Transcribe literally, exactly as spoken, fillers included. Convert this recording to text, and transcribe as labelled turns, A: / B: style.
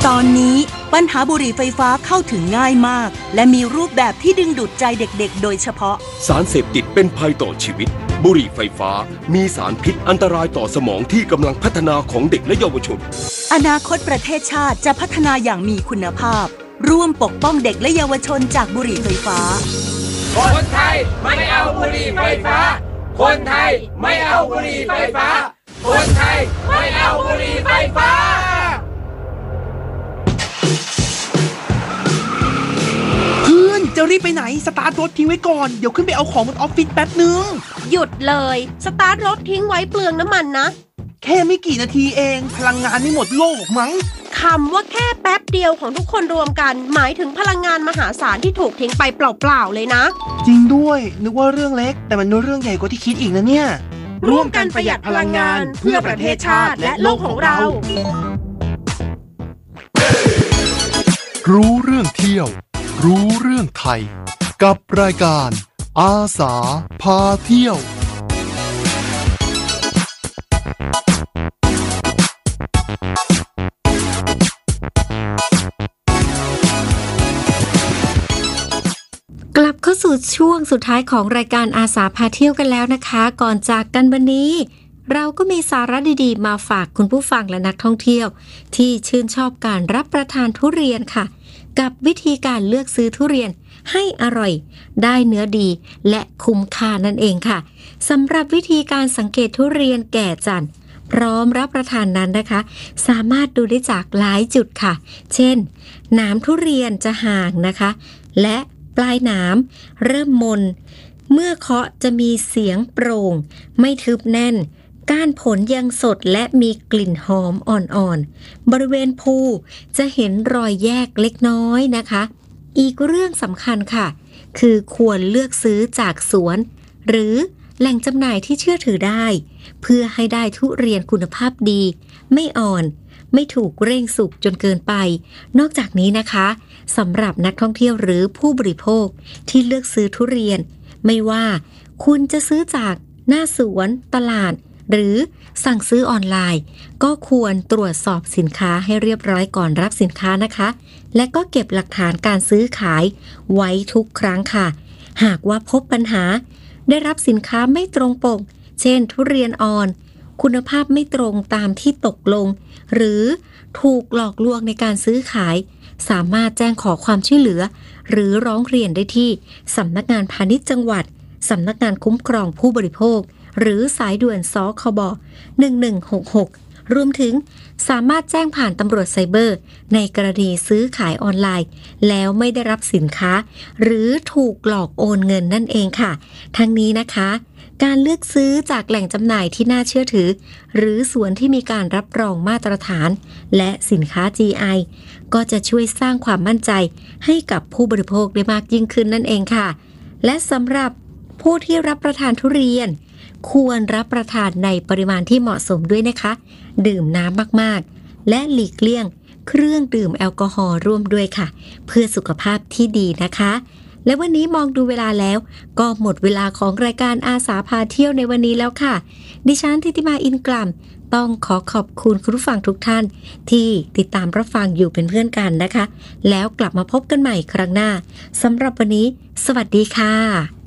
A: ตอนนี้ปัญหาบุหรี่ไฟฟ้าเข้าถึงง่ายมากและมีรูปแบบที่ดึงดูดใจเด็กๆโดยเฉพาะ
B: สารเสพติดเป็นภัยต่อชีวิตบุหรี่ไฟฟ้ามีสารพิษอันตรายต่อสมองที่กำลังพัฒนาของเด็กและเยาวชน
A: อนาคตประเทศชาติจะพัฒนาอย่างมีคุณภาพร่วมปกป้องเด็กและเยาวชนจากบุหรี่ไฟฟ้า
C: คนไทยไม่เอาบุหรี่ไฟฟ้าคนไทยไม่เอาบุหรี่ไฟฟ้าคนไทยไม่เอาบุหรี่ไฟฟ้า
D: เพื่อนจะรีบไปไหนสตาร์ทรถทิ้งไว้ก่อนเดี๋ยวขึ้นไปเอาของบนออฟฟิศแป๊บนึง
E: หยุดเลยสตาร์ทรถทิ้งไว้เปลืองน้ำมันนะ
D: แค่ไม่กี่นาทีเองพลังงานไม่หมดโลกมั้ง
E: คำว่าแค่แป๊บเดียวของทุกคนรวมกันหมายถึงพลังงานมหาศาลที่ถูกทิ้งไปเปล่าๆเลยนะ
D: จริงด้วยนึกว่าเรื่องเล็กแต่มันเรื่องใหญ่กว่าที่คิดอีกนะเนี่ย
E: ร่วมกันประหยัดพลังงานเพื่อประเทศชาติและโลกของเรา
F: รู้เรื่องเที่ยวรู้เรื่องไทยกับรายการอาสาพาเที่ยว
G: กลับเข้าสู่ช่วงสุดท้ายของรายการอาสาพาเที่ยวกันแล้วนะคะก่อนจากกันวันนี้เราก็มีสาระดีๆมาฝากคุณผู้ฟังและนักท่องเที่ยวที่ชื่นชอบการรับประทานทุเรียนค่ะกับวิธีการเลือกซื้อทุเรียนให้อร่อยได้เนื้อดีและคุ้มค่านั่นเองค่ะสำหรับวิธีการสังเกตทุเรียนแก่จัดพร้อมรับประทานนั้นนะคะสามารถดูได้จากหลายจุดค่ะเช่นหนามทุเรียนจะห่างนะคะและปลายหนามเริ่มมนเมื่อเคาะจะมีเสียงโปร่งไม่ทึบแน่นก้านผลยังสดและมีกลิ่นหอมอ่อนๆบริเวณภูจะเห็นรอยแยกเล็กน้อยนะคะอีกเรื่องสำคัญค่ะคือควรเลือกซื้อจากสวนหรือแหล่งจำหน่ายที่เชื่อถือได้เพื่อให้ได้ทุเรียนคุณภาพดีไม่อ่อนไม่ถูกเร่งสุกจนเกินไปนอกจากนี้นะคะสำหรับนักท่องเที่ยวหรือผู้บริโภคที่เลือกซื้อทุเรียนไม่ว่าคุณจะซื้อจากหน้าสวนตลาดหรือสั่งซื้อออนไลน์ก็ควรตรวจสอบสินค้าให้เรียบร้อยก่อนรับสินค้านะคะและก็เก็บหลักฐานการซื้อขายไว้ทุกครั้งค่ะหากว่าพบปัญหาได้รับสินค้าไม่ตรงปกเช่นทุเรียนอ่อนคุณภาพไม่ตรงตามที่ตกลงหรือถูกหลอกลวงในการซื้อขายสามารถแจ้งขอความช่วยเหลือหรือร้องเรียนได้ที่สำนักงานพาณิชย์จังหวัดสำนักงานคุ้มครองผู้บริโภคหรือสายด่วนสคบหนึ่งหนึ่งหกหกรวมถึงสามารถแจ้งผ่านตำรวจไซเบอร์ในกรณีซื้อขายออนไลน์แล้วไม่ได้รับสินค้าหรือถูกหลอกโอนเงินนั่นเองค่ะทั้งนี้นะคะการเลือกซื้อจากแหล่งจำหน่ายที่น่าเชื่อถือหรือสวนที่มีการรับรองมาตรฐานและสินค้า จี ไอ ก็จะช่วยสร้างความมั่นใจให้กับผู้บริโภคได้มากยิ่งขึ้นนั่นเองค่ะและสำหรับผู้ที่รับประทานทุเรียนควรรับประทานในปริมาณที่เหมาะสมด้วยนะคะดื่มน้ำมากๆและหลีกเลี่ยงเครื่องดื่มแอลกอฮอล์ร่วมด้วยค่ะเพื่อสุขภาพที่ดีนะคะและวันนี้มองดูเวลาแล้วก็หมดเวลาของรายการอาสาพาเที่ยวในวันนี้แล้วค่ะดิฉันธิติมาอินกลัมต้องขอขอบคุณคุณผู้ฟังทุกท่านที่ติดตามรับฟังอยู่เป็นเพื่อนกันนะคะแล้วกลับมาพบกันใหม่ครั้งหน้าสำหรับวันนี้สวัสดีค่ะ